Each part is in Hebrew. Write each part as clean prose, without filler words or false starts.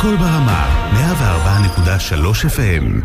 כל ברמה, 104.3 FM.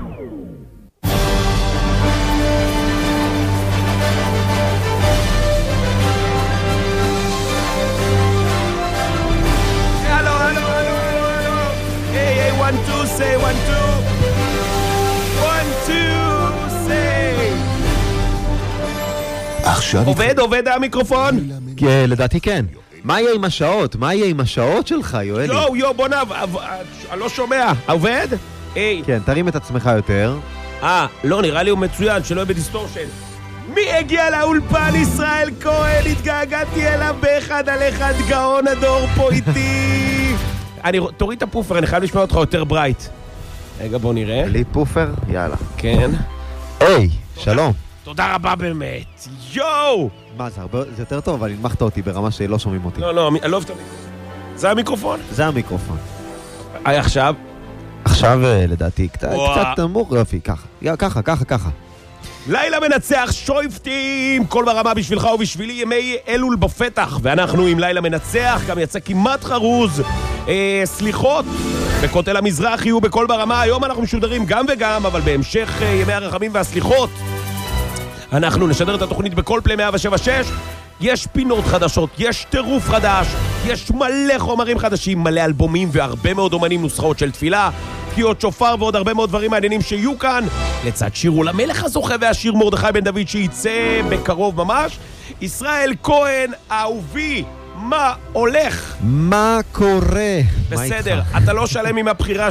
עובד המיקרופון? כן, לדעתי כן. מה יהיה עם השעות? מה יהיה עם השעות שלך, יואלי? בוא נע, אני לא שומע. עובד? כן, תרים את עצמך יותר. לא, נראה לי הוא מצוין, שלא יהיה בדיסטורשן. מי הגיע לאולפן? ישראל כהן, התגעגעתי אליו באחד על אחד, גאון הדור פה איתי. תוריד את הפופר, אני חייב לשמוע אותך יותר ברייט. רגע, בוא נראה. בלי פופר? יאללה. כן. היי, שלום. תודה רבה באמת. יואו! מה, זה יותר טוב, אבל הנמחת אותי ברמה שלא שומעים אותי. לא, אני לא אוהב את המיקרופון. זה המיקרופון? זה המיקרופון. עכשיו? עכשיו, לדעתי, קצת נמוך, יופי, ככה. לילה מנצח שויפטים, כל ברמה בשבילך ובשבילי, ימי אלול בפתח, ואנחנו עם לילה מנצח, גם יצא כמעט חרוז, סליחות, בכותל המזרח יהיו בכל ברמה, היום אנחנו משודרים גם וגם, אבל בהמשך ימי הרחמים והסליחות, אנחנו נשדר את התוכנית בכל פלי 107.6, יש פינות חדשות, יש טירוף חדש, יש מלא חומרים חדשים, מלא אלבומים והרבה מאוד אומנים נוסחאות של תפילה, תקיעות שופר ועוד הרבה מאוד דברים מעניינים שיהיו כאן, לצד שירו למלך הזוכה והשיר מרדכי בן דוד שיצא בקרוב ממש. ישראל כהן, אהובי, מה הולך? מה קורה? בסדר, אתה לא שלם עם הבחירה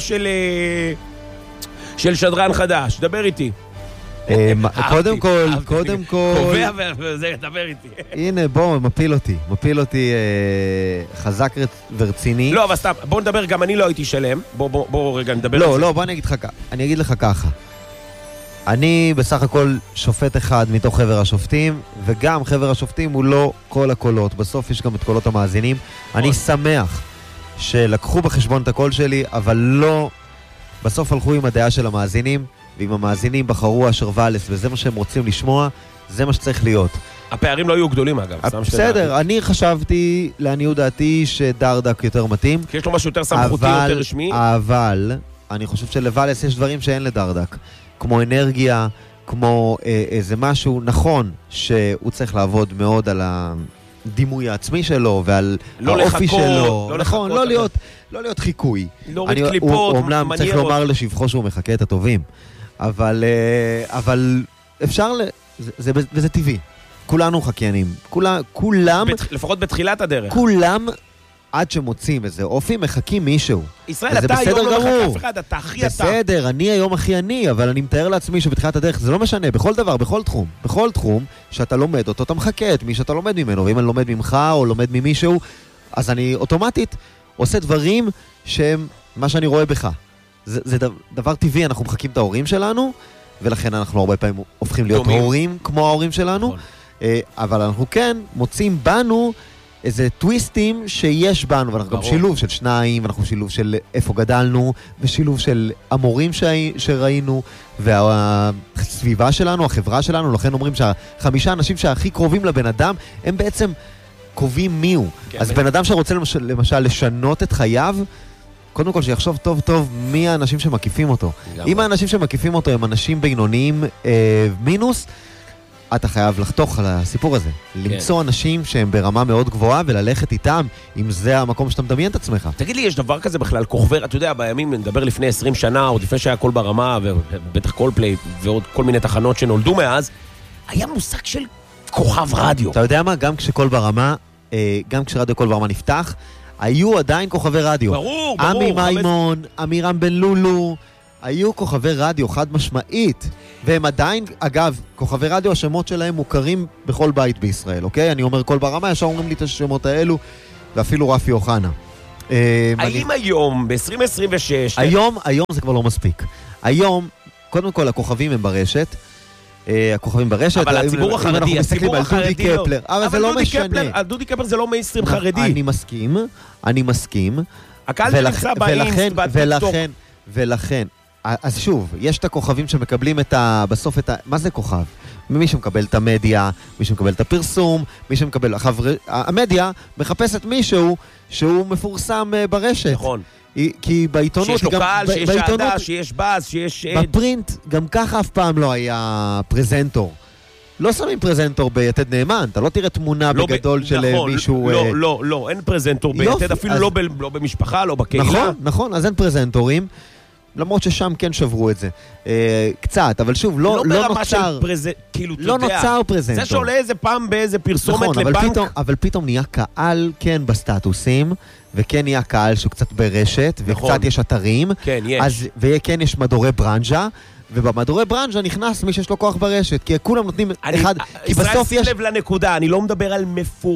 של שדרן חדש, דבר איתי. קודם כל קובע וזה, דבר איתי. הנה, בוא, מפיל אותי חזק ורציני. לא, אבל סתם, בוא נדבר, גם אני לא הייתי שלם. בוא רגע נדבר. לא, בוא אני אגיד לך ככה. אני בסך הכל שופט אחד מתוך חבר השופטים, וגם חבר השופטים הוא לא כל הקולות, בסוף יש גם את קולות המאזינים. אני שמח שלקחו בחשבון את הקול שלי, אבל לא, בסוף הלכו עם הדעה של המאזינים, ואם המאזינים בחרו אשר ואלס, וזה מה שהם רוצים לשמוע, זה מה שצריך להיות. הפערים לא יהיו גדולים אגב. בסדר, אני חשבתי, לעניות דעתי, שדרדק יותר מתאים. כי יש לו משהו יותר סמכותי, יותר רשמי. אבל, אני חושב שלוואלס יש דברים שאין לדרדק. כמו אנרגיה, כמו איזה משהו נכון, שהוא צריך לעבוד מאוד על הדימוי העצמי שלו, ועל האופי שלו. נכון, לא להיות חיקוי. להוריד קליפות, הוא אומנם צריך לומר לשבחו שהוא מחכה את הטובים. אבל אפשר, וזה טבעי. כולנו חקיינים. כולם, לפחות בתחילת הדרך. כולם, עד שמוצאים איזה אופי, מחכים מישהו. ישראל, אתה היום לא מחכה אף אחד, אתה הכי אתה. בסדר, אני היום הכי אני, אבל אני מתאר לעצמי שבתחילת הדרך זה לא משנה, בכל דבר, בכל תחום, שאתה לומד אותו, אתה מחכה את מי שאתה לומד ממנו, ואם אני לומד ממך או לומד ממישהו, אז אני אוטומטית עושה דברים שהם מה שאני רואה בך. זה דבר טבעי, אנחנו מחכים את ההורים שלנו, ולכן אנחנו הרבה פעמים הופכים להיות הורים כמו ההורים שלנו, אבל אנחנו כן מוצאים בנו איזה טוויסטים שיש בנו, ואנחנו גם שילוב של שניים, ואנחנו שילוב של איפה גדלנו, ושילוב של המורים שראינו, והסביבה שלנו, החברה שלנו, לכן אומרים שהחמישה אנשים שהכי קרובים לבן אדם, הם בעצם קובעים מי הוא. אז בן אדם שרוצה למשל לשנות את חייו, קודם כל שיחשוב טוב טוב מי האנשים שמקיפים אותו. אם האנשים שמקיפים אותו הם אנשים בינוניים מינוס, אתה חייב לחתוך על הסיפור הזה. למצוא אנשים שהם ברמה מאוד גבוהה וללכת איתם, אם זה המקום שאתה מדמיין את עצמך. תגיד לי, יש דבר כזה בכלל, כוכבר, אתה יודע, בימים, נדבר לפני 20 שנה, עוד לפני שהיה כל ברמה, ובטח כל פליי, ועוד כל מיני תחנות שנולדו מאז, היה מושג של כוכב רדיו. אתה יודע מה? גם כשכל ברמה, גם כשרדיו כל ברמה נפתח, היו עדיין כוכבי רדיו. ברור. עמי מימון, אמירם בן לולו, היו כוכבי רדיו חד משמעית, והם עדיין, אגב, כוכבי רדיו, השמות שלהם מוכרים בכל בית בישראל, אוקיי? אני אומר כל ברמה, ישר אומרים לי את השמות האלו, ואפילו רפי אוחנה. האם היום, ב-2026... היום זה כבר לא מספיק. היום, קודם כל, הכוכבים הם ברשת, אבל הציבור החרדי, אבל זה לא משנה. על דודי קפלר זה לא מיינסטרים חרדי. אני מסכים. הקהל נמצא באינסט, בטיקטוק. ולכן, אז שוב, יש את הכוכבים שמקבלים בסוף מה זה כוכב? מי שמקבל את המדיה, מי שמקבל את הפרסום, מי שמקבל... המדיה מחפשת מישהו שהוא מפורסם ברשת. נכון. כי בעיתונות... שיש לו קהל, שיש שעדה, שיש באז, שיש... בפרינט גם ככה אף פעם לא היה פרזנטור. לא שמים פרזנטור ביתד נאמן, אתה לא תראה תמונה בגדול של מישהו... לא, אין פרזנטור ביתד, אפילו לא במשפחה, לא בקהילה. נכון, אז אין פרזנטורים. למרות ששם כן שברו את זה. קצת, אבל שוב, לא נוצר... לא נוצר פרזנטור. זה שעולה איזה פעם באיזה פרסומת לבנק. אבל פתאום נהיה קהל כן בסטטוסים, וכן נהיה קהל שהוא קצת ברשת, וקצת יש אתרים. כן, יש. וכן יש מדורי ברנז'ה, ובמדורי ברנז'ה נכנס מי שיש לו כוח ברשת, כי כולם נותנים אחד... ישראל שים לב לנקודה, אני לא מדבר על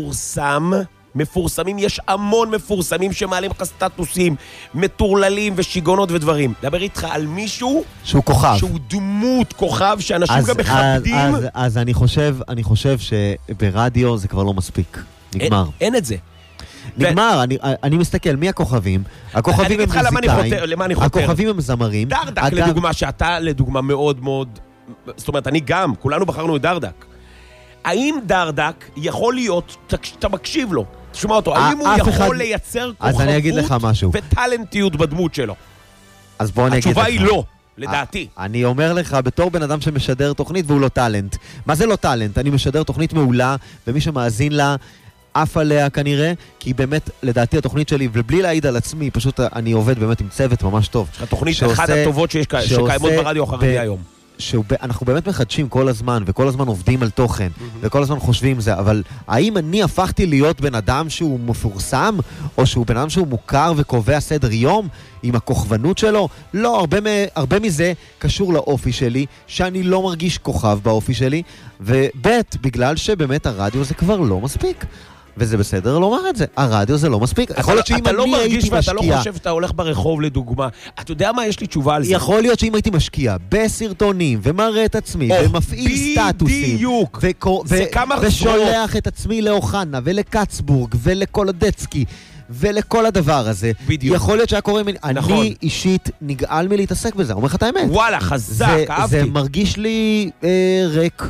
מפורסמים, יש המון מפורסמים שמעלים לך סטטוסים, מטורללים ושיגונות ודברים. דבר איתך על מישהו שהוא כוכב. שהוא דמות כוכב, שאנשים גם מכבדים. אז אני חושב שברדיו זה כבר לא מספיק. נגמר. אין את זה. נגמר, אני מסתכל, מי הכוכבים? הכוכבים הם מוזיקאים, הכוכבים הם זמרים. דרדק לדוגמה, שאתה לדוגמה מאוד מאוד, זאת אומרת, אני גם, כולנו בחרנו את דרדק. האם דרדק יכול להיות, שאתה מקשיב לו, תשמע אותו, האם הוא יכול לייצר כוכבות וטלנטיות בדמות שלו? אז בוא אני אגיד לך. התשובה היא לא, לדעתי. אני אומר לך, בתור בן אדם שמשדר תוכנית והוא לא טלנט. מה זה לא טלנט? אני משדר תוכנית מעולה, ומי שמאזין לה עף עליה כנראה, כי באמת, לדעתי התוכנית שלי, ובלי להעיד על עצמי, פשוט אני עובד באמת עם צוות ממש טוב. התוכנית אחת הטובות שקיימות ברדיו החרדי היום. אנחנו באמת מחדשים כל הזמן, וכל הזמן עובדים על תוכן, וכל הזמן חושבים זה, אבל האם אני הפכתי להיות בן אדם שהוא מפורסם, או שהוא בן אדם שהוא מוכר וקובע סדר יום, עם הכוכבנות שלו? לא, הרבה מזה קשור לאופי שלי, שאני לא מרגיש כוכב באופי שלי, ובית, בגלל שבאמת הרדיו זה כבר לא מספיק. וזה בסדר לומר את זה, הרדיו זה לא מספיק. יכול להיות שאם אני הייתי משקיע... אתה לא חושב שאתה הולך ברחוב לדוגמה, אתה יודע מה? יש לי תשובה על זה. יכול להיות שאם הייתי משקיע בסרטונים, ומראה את עצמי, ומפעיל סטטוסים, בדיוק. ושולח את עצמי לאוחנה, ולקצבורג, ולקולדצקי, ולכל הדבר הזה. בדיוק. יכול להיות שהיה קורה... אני אישית נגעל מלהתעסק בזה, אומר לך את האמת. וואלה, חזק, אהבתי. זה מרגיש לי ריק,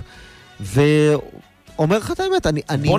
אומר לך את האמת,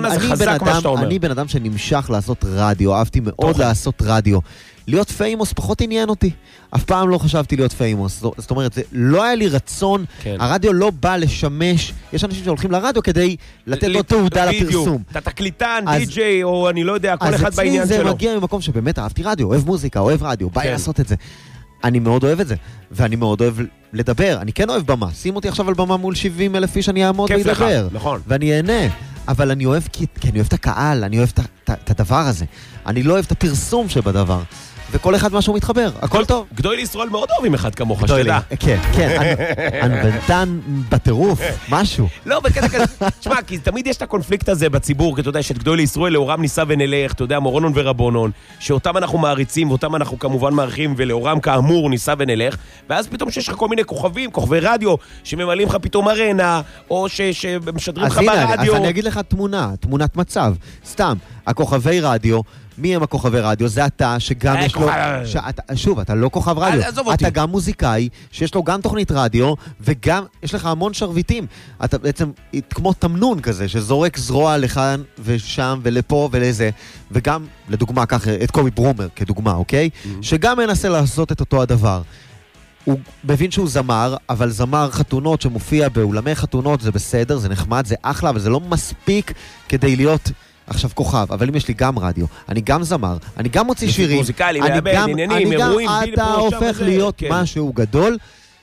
אני בן אדם שנמשך לעשות רדיו, אהבתי מאוד לעשות רדיו. להיות פיימוס פחות עניין אותי. אף פעם לא חשבתי להיות פיימוס. זאת אומרת, לא היה לי רצון, הרדיו לא בא לשמש, יש אנשים שהולכים לרדיו כדי לתת לו תעודה לפרסום. אתה תקליטן, די-ג'יי, או אני לא יודע, כל אחד בעניין שלו. אז אצלי זה מגיע ממקום שבאמת אהבתי רדיו, אוהב מוזיקה, אוהב רדיו, בא לעשות את זה. אני מאוד אוהב את זה, ואני מאוד אוהב לדבר. אני כן אוהב במה. שים אותי עכשיו על במה מול 70,000 איש, אני אעמוד וידבר. נכון. ואני אהנה. אבל אני אוהב, כי אני אוהב את הקהל, אני אוהב את הדבר הזה. אני לא אוהב את הפרסום שבדבר. וכל אחד משהו מתחבר, הכל טוב. גדול ישראל מאוד אוהבים אחד כמוך, שתדע. כן, אנבנתן בטירוף, משהו. לא, בקטע כזה, תשמע, כי תמיד יש את הקונפליקט הזה בציבור, כי אתה יודע, שאת גדול ישראל לאורם ניסה ונלך, אתה יודע, מורונון ורבונון, שאותם אנחנו מעריצים, ואותם אנחנו כמובן מעריכים, ולאורם כאמור ניסה ונלך, ואז פתאום שיש לך כל מיני כוכבים, כוכבי רדיו, שממלאים לך פתאום ארנה, או שמשדרים לך ברדיו. אז אני אגיד לך תמונת מצב. סתם, הכוכבי רדיו, מי הם הכוכבי רדיו? זה אתה שגם יש לו... שוב, אתה לא כוכב רדיו. אתה גם מוזיקאי, שיש לו גם תוכנית רדיו, וגם יש לך המון שרביטים. אתה בעצם כמו תמנון כזה, שזורק זרוע לכאן ושם ולפה ולזה. וגם, לדוגמה, כך, את קובי ברומר כדוגמה, אוקיי? שגם מנסה לעשות את אותו הדבר. הוא מבין שהוא זמר, אבל זמר חתונות שמופיע באולמי חתונות, זה בסדר, זה נחמד, זה אחלה, אבל זה לא מספיק כדי להיות... עכשיו כוכב, אבל אם יש לי גם רדיו, אני גם זמר, אני גם מוציא שירים, מוזיקלי, מאבד, עניינים, אירועים, אתה הופך להיות משהו גדול,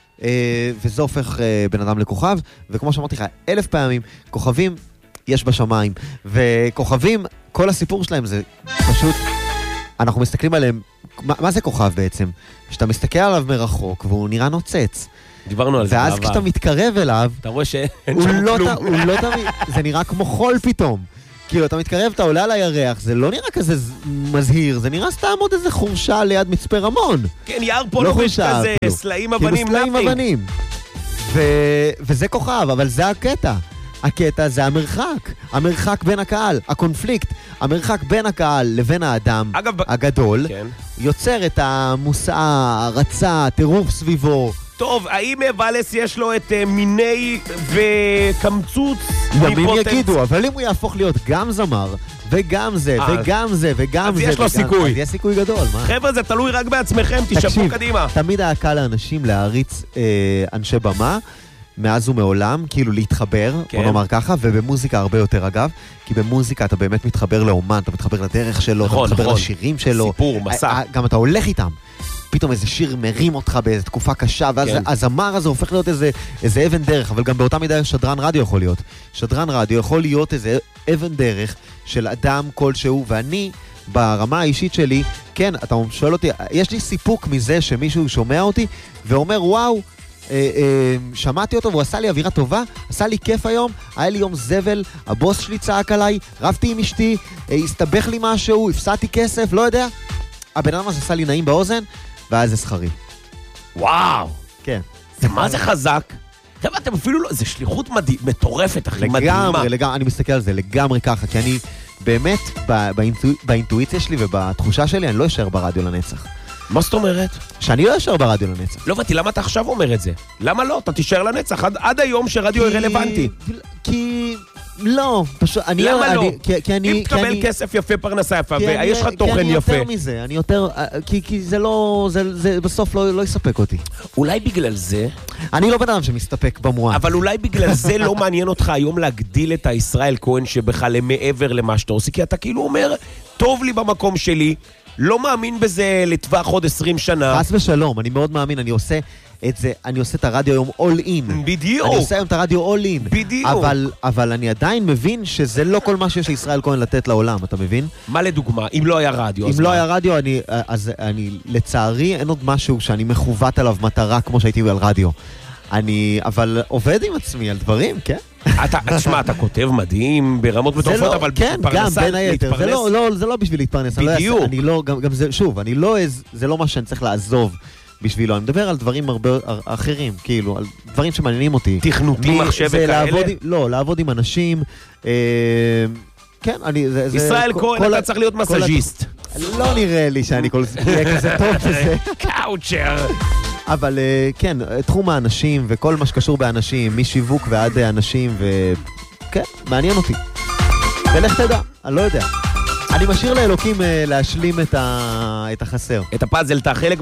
וזה הופך בן אדם לכוכב, וכמו שאמרתי לך, 1000 פעמים, כוכבים יש בשמיים, וכוכבים, כל הסיפור שלהם זה פשוט, אנחנו מסתכלים עליהם, מה זה כוכב בעצם? שאתה מסתכל עליו מרחוק, והוא נראה נוצץ. דיברנו על זה בעבר. ואז כשאתה מתקרב אליו, אתה רואה שאין שם כלום. זה נראה כמו חול פתאום. כאילו, אתה מתקרב, אתה עולה על הירח, זה לא נראה כזה מזהיר, זה נראה סתם עוד איזה חורשה ליד מצפה רמון. כן, יער פונוביץ' כזה, סלעים אבנים, כאילו סלעים אבנים. וזה כוכב, אבל זה הקטע. הקטע זה המרחק בין הקהל, הקונפליקט, המרחק בין הקהל לבין האדם הגדול, יוצר את המושא, הרצה, טירוף סביבו. טוב, האם ולס יש לו את מיני וקמצוץ? ימים יגידו, אבל אם הוא יהפוך להיות גם זמר וגם זה, וגם זה, וגם אז זה. יש לו סיכוי. אז יש סיכוי גדול, מה? חבר'ה, זה תלוי רק בעצמכם, תשאפו קדימה. תמיד היה קל לאנשים להריץ אנשי במה, מאז ומעולם, כאילו להתחבר, בוא נאמר ככה, ובמוזיקה הרבה יותר אגב, כי במוזיקה אתה באמת מתחבר לאומן, אתה מתחבר לדרך שלו, אתה מתחבר לשירים שלו. סיפור, מסע. גם אתה הולך איתם. פתאום איזה שיר מרים אותך באיזו תקופה קשה, ואז הזמר הזה הופך להיות איזה אבן דרך, אבל גם באותה מידה שדרן רדיו יכול להיות. שדרן רדיו יכול להיות איזה אבן דרך של אדם כלשהו, ואני, ברמה האישית שלי, כן, אתה שואל אותי, יש לי סיפוק מזה שמישהו שומע אותי, ואומר, וואו, שמעתי אותו והוא עשה לי אווירה טובה, עשה לי כיף היום, היה לי יום זבל, הבוס שלי צעק עליי, רבתי עם אשתי, הסתבך לי משהו, הפסעתי כסף, לא יודע. הבן אדם הזה עשה לי נעים באוזן, ואז זה שכרי. וואו. כן. מה זה חזק? חבר'ה, אתם אפילו לא... זה שליחות מטורפת, אחי, מדהימה. לגמרי, אני מסתכל על זה לגמרי ככה, כי אני באמת, באינטואיציה שלי ובתחושה שלי, אני לא אשאר ברדיו לנצח. מה זאת אומרת? שאני לא אשאר ברדיו לנצח. לא הבנתי, למה אתה עכשיו אומר את זה? למה לא? אתה תישאר לנצח עד היום שרדיו היא רלוונטי. כי... לא, פשוט... למה לא? אם תקבל כסף יפה, פרנסה יפה, ויש לך תוכן יפה. כי אני יותר מזה, אני יותר... כי זה לא... זה בסוף לא יספק אותי. אולי בגלל זה... אני לא בן אדם שמסתפק במועט. אבל אולי בגלל זה לא מעניין אותך היום להגדיל את הישראל כהן שבכלל מעבר למה שאתה עושה, כי אתה כאילו אומר, טוב לי במקום שלי, לא מאמין בזה לטווח עוד 20 שנה. חס ושלום, אני מאוד מאמין, אני עושה את הרדיו היום all in. בדיוק. אני עושה היום את הרדיו all in. בדיוק. אבל אני עדיין מבין שזה לא כל מה שיש לישראל כהן לתת לעולם, אתה מבין? מה לדוגמה? אם לא היה רדיו. אם לא היה רדיו, אז לצערי אין עוד משהו שאני מכוות עליו מטרה כמו שהייתי על רדיו. אבל עובד עם עצמי על דברים, כן? תשמע, אתה כותב מדהים ברמות מטורפות, אבל פרנסה להתפרנס. זה לא בשביל להתפרנס. בדיוק. שוב, זה לא מה שאני צריך לעזוב בשבילו. אני מדבר על דברים הרבה אחרים, כאילו, על דברים שמעניינים אותי. תכנותי מחשב וכאלה? לא, לעבוד עם אנשים. כן, ישראל כהן, אתה צריך להיות מסאז'יסט. לא נראה לי שאני כזה טוב בזה. קאוצ'ר. אבל כן, תחום האנשים וכל מה שקשור באנשים, משיווק ועד אנשים, וכן, מעניין אותי. ולך תדע, אני לא יודע. אני משאיר לאלוקים להשלים את החסר. את הפאזל, את החלק